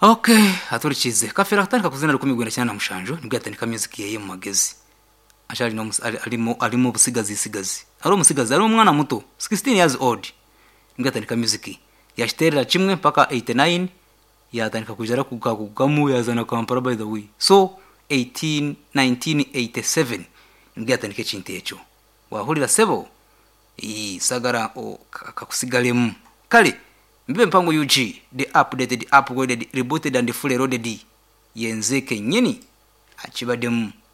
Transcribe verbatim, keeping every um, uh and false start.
Okay, aturikize kafera atandika kuzina rukumi gwenda cyane na mushanjo nibwo yatandika music yeye mu magezi. Ashari no arimo arimo busigazi sigazi. Ari umusigazi ari umwana muto sixteen years old. Nibwo yatandika music. Yashiterera kimwe paka eighty-nine yatandika kujara kugamu yazana Kampala by the way. So eighteen nineteen eighty-seven nibwo yatandika kintu echo. Wahurira sebo i sagara o kakusigalemu. Kale Mbe mpango U G, the updated, upgraded, rebooted and fully loaded yenzeke nyini achibademu